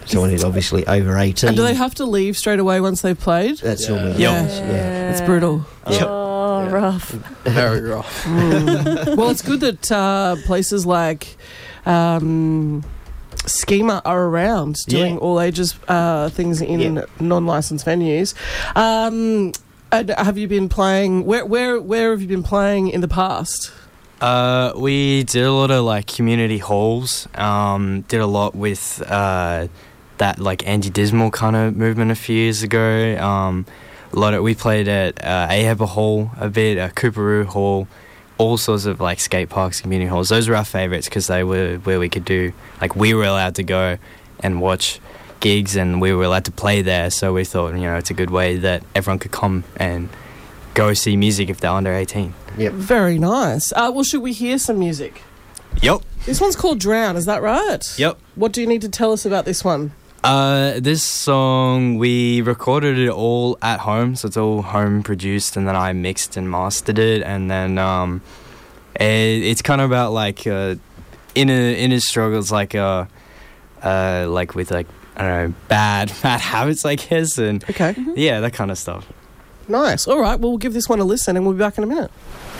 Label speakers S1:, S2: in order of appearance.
S1: someone who's obviously over 18.
S2: And do they have to leave straight away once they've played?
S1: That's normally the
S2: Yeah.
S1: case, yeah.
S2: It's brutal.
S3: Oh, rough.
S4: Very rough.
S2: Well, it's good that places like Schema are around doing all ages things in non-licensed venues. And have you been playing? Where have you been playing in the past?
S5: We did a lot of like community halls. Did a lot with that like anti-dismal kind of movement a few years ago. We played at Aheba Hall a bit, Cooperoo Hall, all sorts of like skate parks, community halls. Those were our favourites because they were where we could do, like, we were allowed to go and watch gigs and we were allowed to play there. So we thought, it's a good way that everyone could come and go see music if they're under 18.
S1: Yep.
S2: Very nice. Well, should we hear some music?
S5: Yep.
S2: This one's called Drown, is that right?
S5: Yep.
S2: What do you need to tell us about this one?
S5: This song, we recorded it all at home, so it's all home produced, and then I mixed and mastered it, and then it's kind of about like inner struggles, like with like, I don't know, bad habits, I guess, and
S2: Okay.
S5: yeah, that kind of stuff.
S2: Nice. All right, well, we'll give this one a listen and we'll be back in a minute.